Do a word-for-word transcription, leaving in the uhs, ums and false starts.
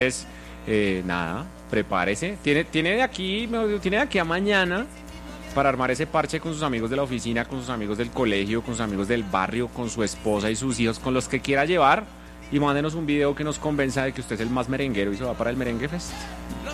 Entonces, eh, nada, prepárese. Tiene, tiene de aquí, mejor dicho, tiene de aquí a mañana para armar ese parche con sus amigos de la oficina, con sus amigos del colegio, con sus amigos del barrio, con su esposa y sus hijos, con los que quiera llevar. Y mándenos un video que nos convenza de que usted es el más merenguero y se va para el Merengue Fest.